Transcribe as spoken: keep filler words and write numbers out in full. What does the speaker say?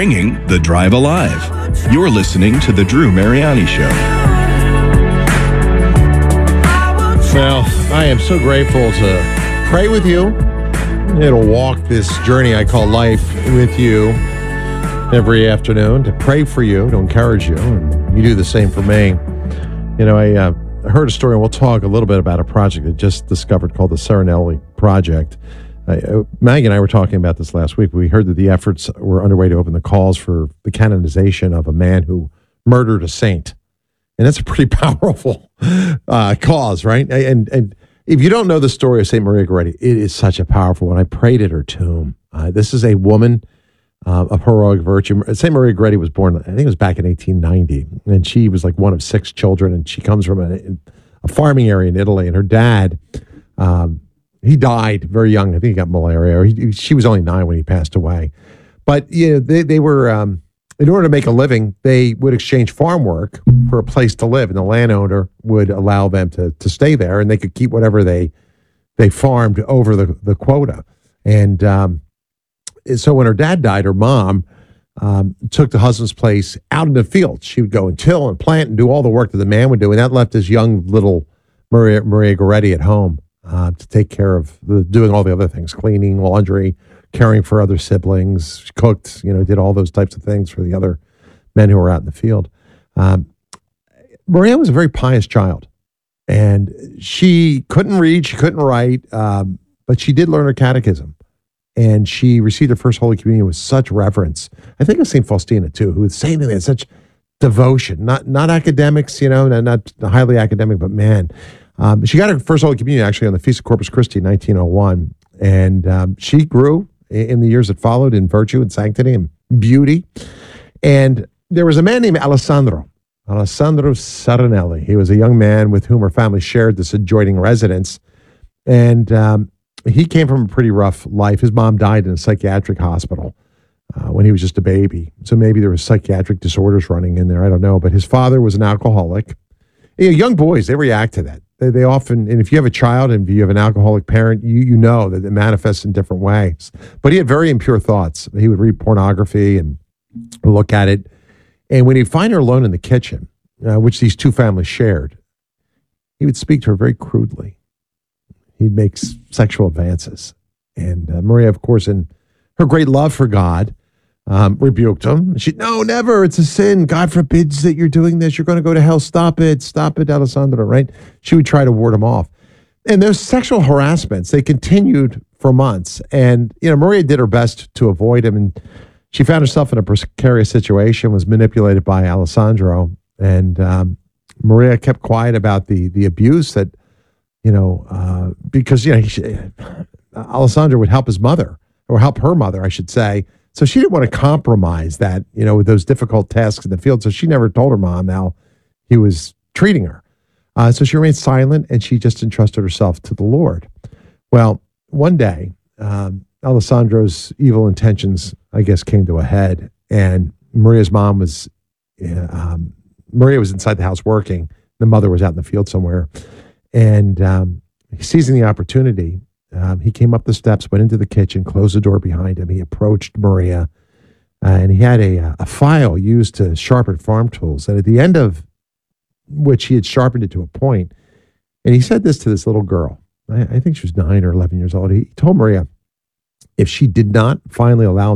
bringing the drive alive. You're listening to The Drew Mariani Show. Well, I am so grateful to pray with you. It'll walk this journey I call life with you every afternoon, to pray for you, to encourage you, and you do the same for me. You know, I uh, heard a story, and we'll talk a little bit about a project I just discovered called the Serenelli Project. Uh, Maggie and I were talking about this last week. We heard that the efforts were underway to open the calls for the canonization of a man who murdered a saint. And that's a pretty powerful uh, cause, right? And and if you don't know the story of Saint Maria Goretti, it is such a powerful one. I prayed at her tomb. Uh, this is a woman uh, of heroic virtue. Saint Maria Goretti was born, I think it was back in eighteen ninety, and she was like one of six children, and she comes from a, a farming area in Italy, and her dad, um, he died very young. I think he got malaria, or he, she was only nine when he passed away. But you know, they, they were... Um, in order to make a living, they would exchange farm work for a place to live, and the landowner would allow them to to stay there, and they could keep whatever they they farmed over the, the quota. And um, so when her dad died, her mom um, took the husband's place out in the field. She would go and till and plant and do all the work that the man would do, and that left this young little Maria, Maria Goretti at home uh, to take care of the, doing all the other things, cleaning, laundry, caring for other siblings. She cooked, you know, did all those types of things for the other men who were out in the field. Um, Maria was a very pious child, and she couldn't read, she couldn't write, um, but she did learn her catechism, and she received her first Holy Communion with such reverence. I think of Saint Faustina too, who would say anything with such devotion, not not academics, you know, not, not highly academic, but man, um, she got her first Holy Communion actually on the Feast of Corpus Christi in nineteen oh one, and um, she grew in the years that followed in virtue and sanctity and beauty. And there was a man named Alessandro, Alessandro Serenelli. He was a young man with whom her family shared this adjoining residence. And um, he came from a pretty rough life. His mom died in a psychiatric hospital uh, when he was just a baby. So maybe there was psychiatric disorders running in there. I don't know. But his father was an alcoholic. You know, young boys, they react to that. They, they often, and if you have a child and you have an alcoholic parent, you you know that it manifests in different ways. But he had very impure thoughts. He would read pornography and look at it. And when he'd find her alone in the kitchen, uh, which these two families shared, he would speak to her very crudely. He'd make s- sexual advances. And uh, Maria, of course, in her great love for God, Um, rebuked him. She, no, never. It's a sin. God forbids that you're doing this. You're going to go to hell. Stop it. Stop it, Alessandro, right? She would try to ward him off. And those sexual harassments, they continued for months. And, you know, Maria did her best to avoid him. And she found herself in a precarious situation, was manipulated by Alessandro. And um, Maria kept quiet about the the abuse that, you know, uh, because, you know, he, Alessandro would help his mother, or help her mother, I should say. So she didn't want to compromise that, you know, with those difficult tasks in the field. So she never told her mom how he was treating her. Uh, so she remained silent, and she just entrusted herself to the Lord. Well, one day, um, Alessandro's evil intentions, I guess, came to a head. And Maria's mom was, uh, um, Maria was inside the house working. The mother was out in the field somewhere. And um, seizing the opportunity, Um, he came up the steps, went into the kitchen, closed the door behind him. He approached Maria, uh, and he had a, a file used to sharpen farm tools. And at the end of which he had sharpened it to a point, and he said this to this little girl. I, I think she was nine or eleven years old. He told Maria, if she did not finally allow